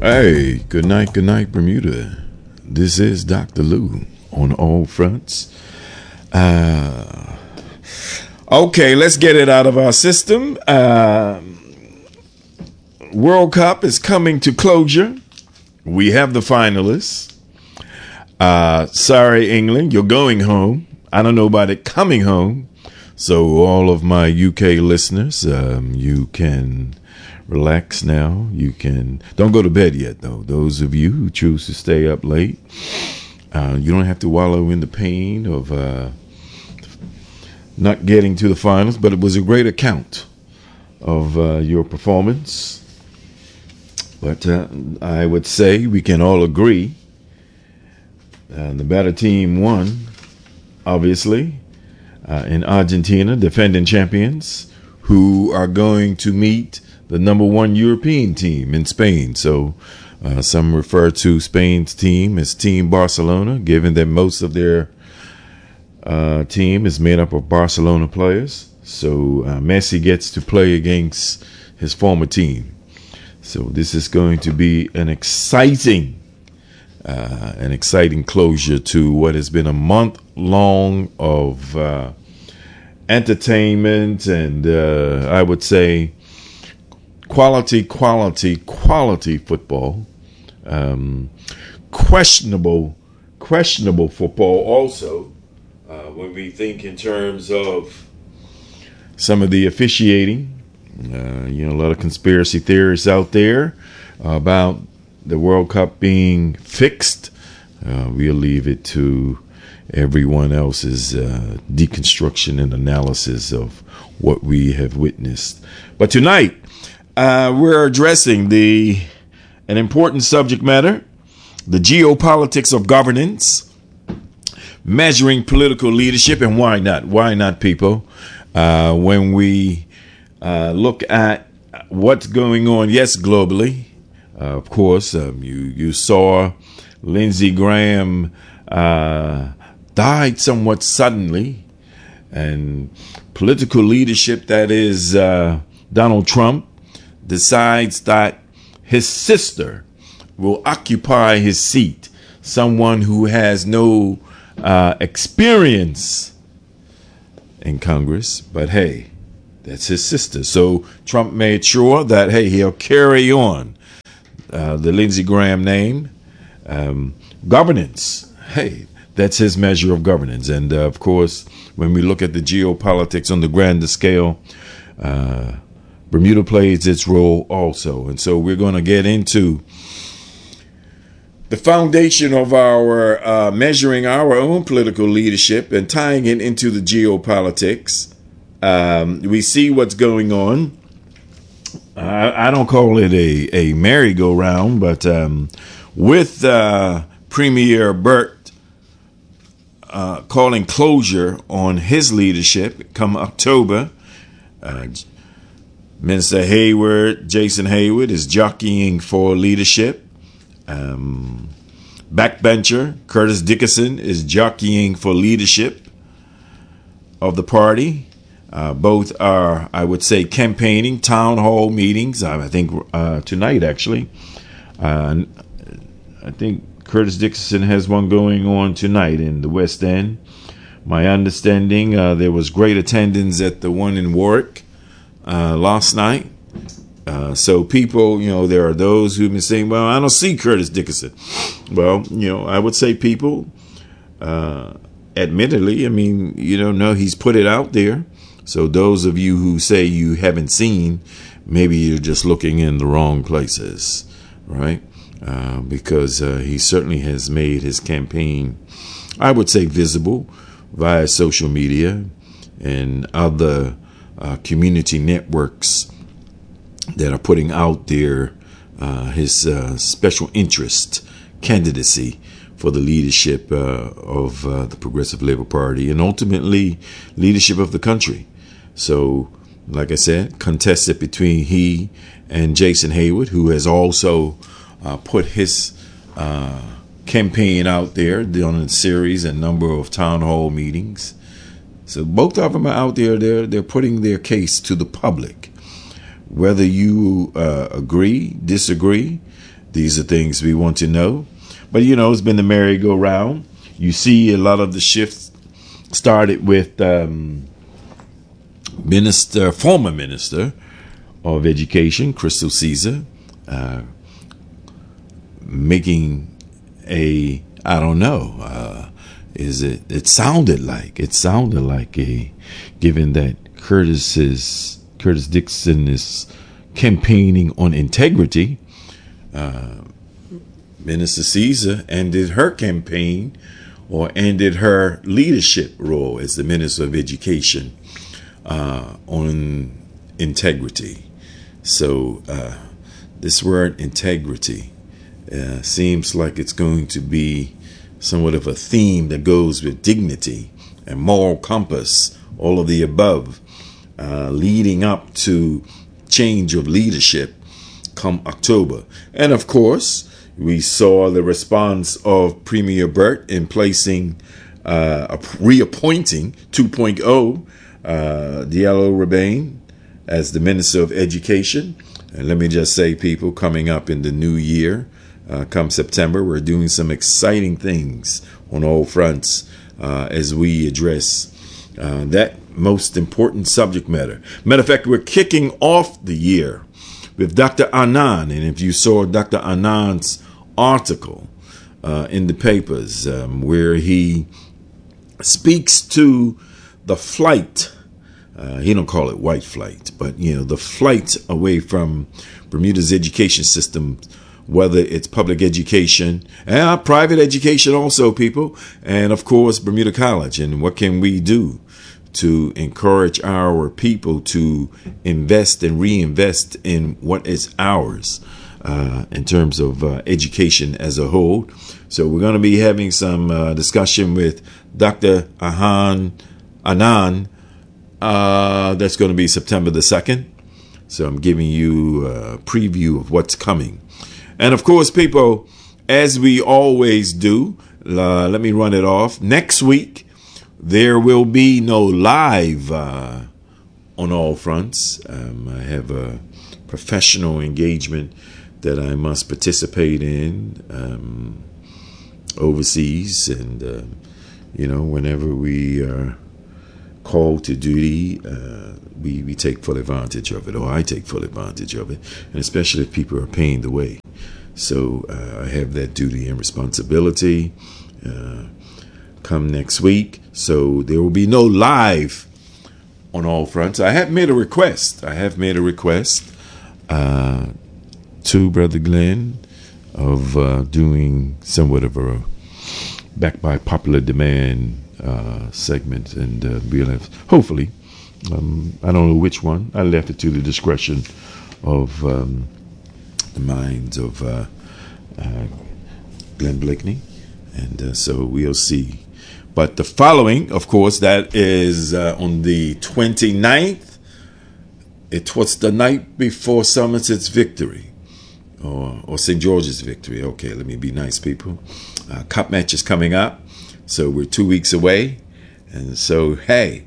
Hey, good night, Bermuda. This is Dr. Lou on all fronts. Okay, let's get it out of our system. World Cup is coming to closure. We have the finalists. Sorry, England, you're going home. I don't know about it coming home. So all of my UK listeners, you can relax now. Don't go to bed yet, though. Those of you who choose to stay up late, you don't have to wallow in the pain of not getting to the finals. But it was a great account of your performance. But I would say we can all agree the better team won, obviously, in Argentina, defending champions, who are going to meet the number one European team in Spain. So some refer to Spain's team as Team Barcelona, given that most of their team is made up of Barcelona players. So Messi gets to play against his former team. So this is going to be an exciting closure to what has been a month long of entertainment and I would say quality football. Questionable football also when we think in terms of some of the officiating. A lot of conspiracy theories out there about the World Cup being fixed. We'll leave it to everyone else's deconstruction and analysis of what we have witnessed. But tonight, we're addressing an important subject matter, the geopolitics of governance, measuring political leadership, and why not? Why not, people? When we look at what's going on, yes, globally. Of course, you saw Lindsey Graham died somewhat suddenly, and political leadership, that is Donald Trump, decides that his sister will occupy his seat, someone who has no experience in Congress, but hey, that's his sister. So Trump made sure that, hey, he'll carry on the Lindsey Graham name. Governance, hey, that's his measure of governance. And of course, when we look at the geopolitics on the grander scale, Bermuda plays its role also. And so we're going to get into the foundation of our measuring our own political leadership and tying it into the geopolitics. We see what's going on. I don't call it a merry-go-round, but with Premier Burt calling closure on his leadership come October, Minister Hayward, Jason Hayward, is jockeying for leadership. Backbencher Curtis Dickerson is jockeying for leadership of the party. Both are, I would say, campaigning, town hall meetings. I think tonight, actually. I think Curtis Dickerson has one going on tonight in the West End. My understanding, there was great attendance at the one in Warwick last night. So people, there are those who've been saying, well, I don't see Curtis Dickerson. Well, I would say people, admittedly, you don't know, he's put it out there. So those of you who say you haven't seen, maybe you're just looking in the wrong places, right? Because he certainly has made his campaign, I would say, visible via social media and other community networks that are putting out there his special interest candidacy for the leadership of the Progressive Labour Party and ultimately leadership of the country. So, like I said, contested between he and Jason Hayward, who has also put his campaign out there on a series and number of town hall meetings. So both of them are out there. They're putting their case to the public. Whether you agree, disagree, These are things we want to know. But, it's been the merry-go-round. You see a lot of the shifts started with former Minister of Education, Crystal Caesar, making I don't know, it sounded like given that Curtis Dixon is campaigning on integrity, Minister Caesar ended her campaign or ended her leadership role as the Minister of Education on integrity. So this word integrity seems like it's going to be somewhat of a theme that goes with dignity and moral compass, all of the above, leading up to change of leadership come October. And of course, we saw the response of Premier Burt in placing, reappointing 2.0 Diallo Rabane as the Minister of Education. And let me just say, people, coming up in the new year, come September, we're doing some exciting things on all fronts as we address that most important subject matter. Matter of fact, we're kicking off the year with Dr. Anand. And if you saw Dr. Anand's article in the papers where he speaks to the flight, he don't call it white flight, but, the flight away from Bermuda's education system, whether it's public education and private education also, people, and of course Bermuda College. And what can we do to encourage our people to invest and reinvest in what is ours in terms of education as a whole? So we're going to be having some discussion with Dr. Anand. That's going to be September the 2nd. So I'm giving you a preview of what's coming. And of course, people, as we always do, let me run it off. Next week, there will be no live on all fronts. I have a professional engagement that I must participate in overseas. And, whenever we are called to duty, we take full advantage of it, or I take full advantage of it, and especially if people are paying the way. So I have that duty and responsibility come next week. So there will be no live on all fronts. I have made a request. To Brother Glenn of doing somewhat of a back by popular demand segment, and we'll have, hopefully, I don't know which one. I left it to the discretion of the minds of Glenn Blakeney, and so we'll see. But the following, of course, that is on the 29th. It was the night before Somerset's victory, or St. George's victory. Okay, let me be nice, people. Cup match is coming up, so we're 2 weeks away, and so hey,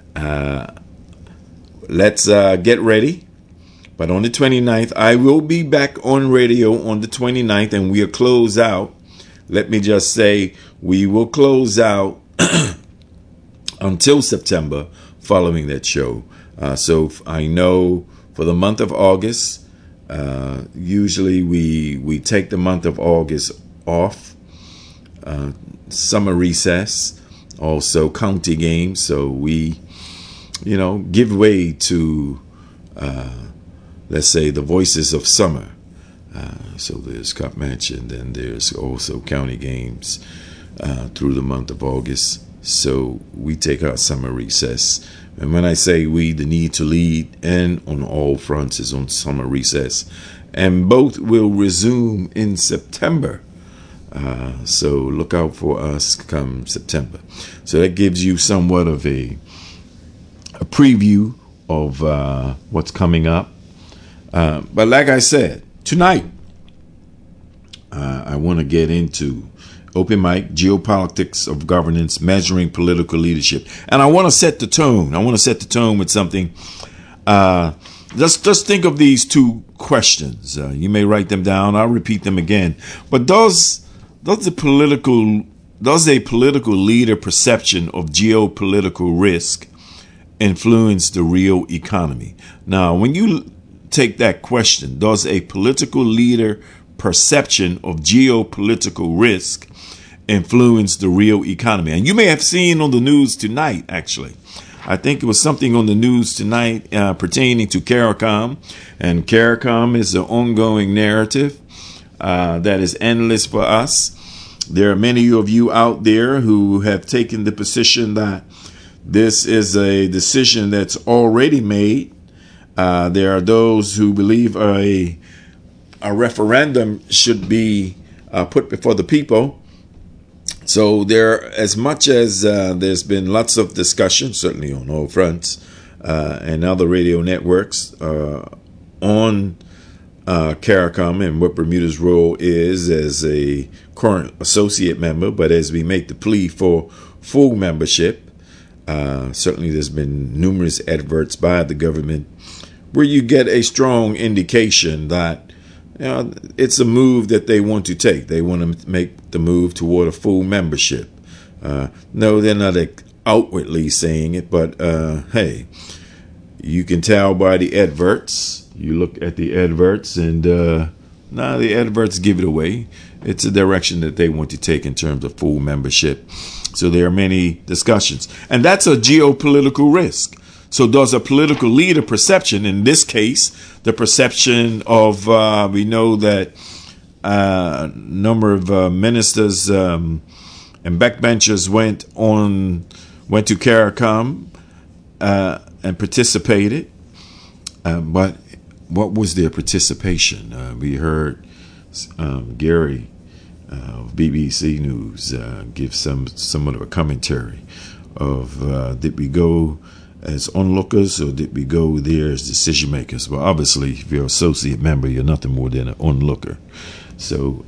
let's get ready. But on the 29th, I will be back on radio on the 29th, and we'll close out. Let me just say, we will close out until September following that show. So I know for the month of August, usually we take the month of August off, summer recess, also county games. So we, give way to, let's say, the voices of summer. So there's cup match, and then there's also county games through the month of August. So we take our summer recess. And when I say we, the need to lead and on all fronts is on summer recess. And both will resume in September. So look out for us come September. So that gives you somewhat of a preview of what's coming up. But like I said, tonight, I want to get into open mic, geopolitics of governance, measuring political leadership. And I want to set the tone. I want to set the tone with something Just think of these two questions. You may write them down. I'll repeat them again. But does a political leader perception of geopolitical risk influence the real economy? Now, when you take that question, does a political leader perception of geopolitical risk influence the real economy? And you may have seen on the news tonight, actually. I think it was something on the news tonight pertaining to CARICOM. And CARICOM is an ongoing narrative that is endless for us. There are many of you out there who have taken the position that this is a decision that's already made. There are those who believe a referendum should be put before the people. So as much as there's been lots of discussion, certainly on all fronts, and other radio networks on CARICOM and what Bermuda's role is as a current associate member, but as we make the plea for full membership, certainly there's been numerous adverts by the government where you get a strong indication that it's a move that they want to take. They want to make the move toward a full membership. No, they're not outwardly saying it, but hey, you can tell by the adverts. You look at the adverts, and the adverts give it away. It's a direction that they want to take in terms of full membership. So there are many discussions, and that's a geopolitical risk. So does a political leader perception, in this case, the perception of, we know that a number of ministers and backbenchers went to CARICOM and participated. But what was their participation? We heard Gary of BBC News give somewhat of a commentary of did we go as onlookers or did we go there as decision makers? Well, obviously, if you're an associate member, you're nothing more than an onlooker. So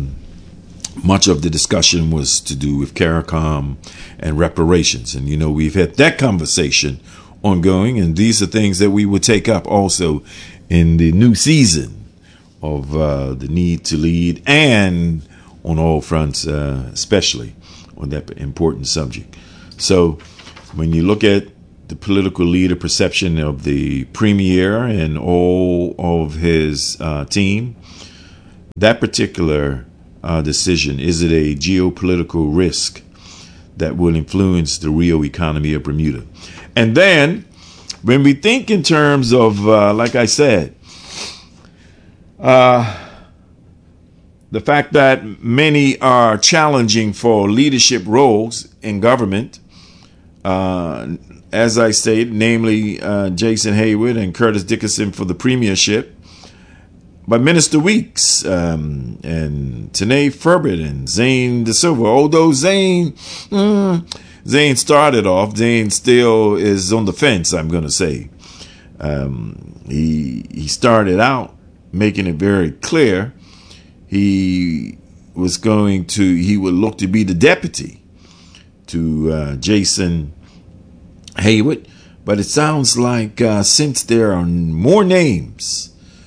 much of the discussion was to do with CARICOM and reparations. And, we've had that conversation ongoing, and these are things that we will take up also in the new season of the need to lead, and on all fronts, especially on that important subject. So when you look at the political leader perception of the premier and all of his team, that particular decision, is it a geopolitical risk that will influence the real economy of Bermuda? And then when we think in terms of, like I said, the fact that many are challenging for leadership roles in government, as I stated, namely Jason Hayward and Curtis Dickerson for the premiership, but Minister Weeks and Tanae Furbert and Zane De Silva. Although Zane started off, Zane still is on the fence, I'm going to say. He started out making it very clear he would look to be the deputy to Jason Hayward. But it sounds like since there are more names,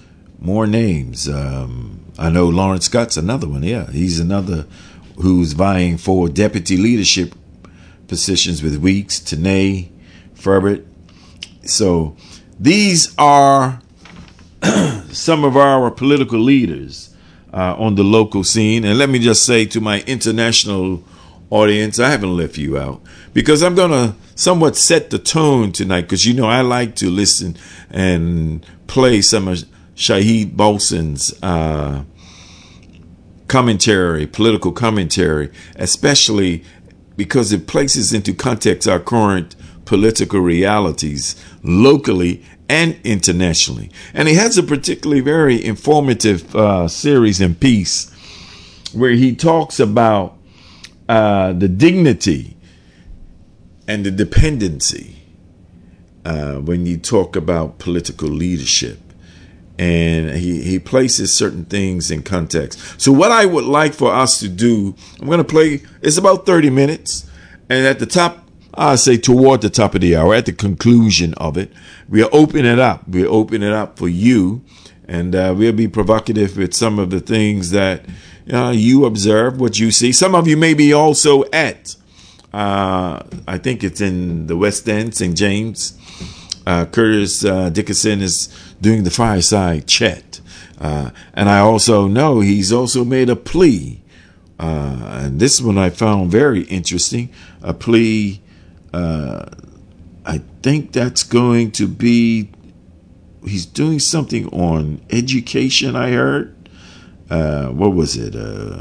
I know Lawrence Scott's another one. Yeah, he's another who's vying for deputy leadership positions with Weeks, Tanae, Furbert. So these are some of our political leaders on the local scene. And let me just say to my international audience, I haven't left you out, because I'm going to somewhat set the tone tonight, because I like to listen and play some of Shahid Bolson's political commentary, especially because it places into context our current political realities locally and internationally. And he has a particularly very informative series and piece where he talks about the dignity and the dependency when you talk about political leadership. And he places certain things in context. So what I would like for us to do, I'm going to play, it's about 30 minutes. And at the top, I say toward the top of the hour, at the conclusion of it, we'll open it up. We'll open it up for you, and we'll be provocative with some of the things that you observe, what you see. Some of you may be also at, I think it's in the West End, St. James. Curtis Dickinson is doing the fireside chat. And I also know he's also made a plea. And this one I found very interesting. A plea, I think that's going to be, he's doing something on education, I heard. What was it?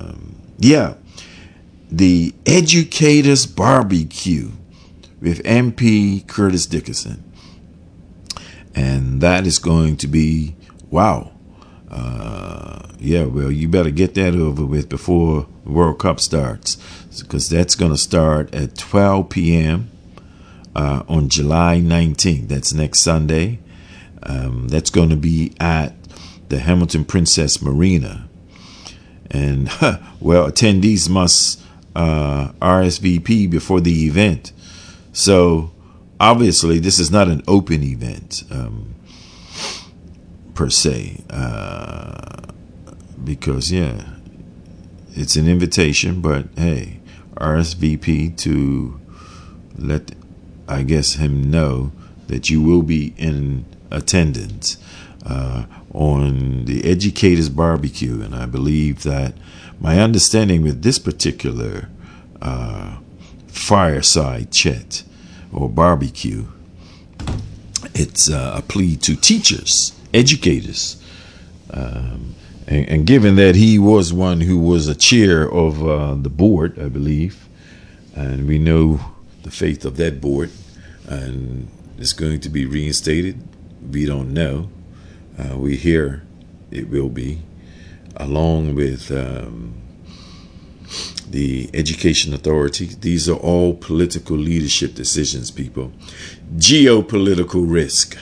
The Educators Barbecue with MP Curtis Dickinson. And that is going to be, wow. Well, you better get that over with before the World Cup starts, because that's going to start at 12 p.m. On July 19th. That's next Sunday. That's going to be at the Hamilton Princess Marina. And, attendees must RSVP before the event. So, obviously, this is not an open event per se, because it's an invitation. But hey, RSVP to let, I guess, him know that you will be in attendance on the Educators Barbecue. And I believe that my understanding with this particular fireside chat or barbecue, it's a plea to teachers, educators, and given that he was one who was a chair of the board, I believe, and we know the fate of that board, and it's going to be reinstated. We don't know. We hear it will be, along with the Education Authority. These are all political leadership decisions, people. Geopolitical risk.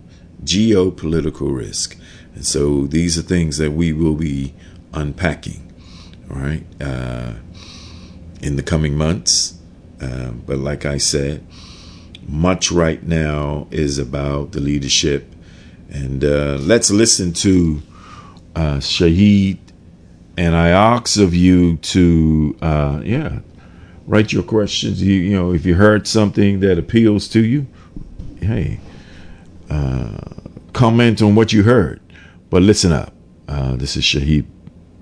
And so these are things that we will be unpacking, all right, in the coming months. But like I said, much right now is about the leadership. And let's listen to Shahid. And I ask of you to, write your questions. You know, if you heard something that appeals to you, hey, comment on what you heard. But listen up. This is Shahid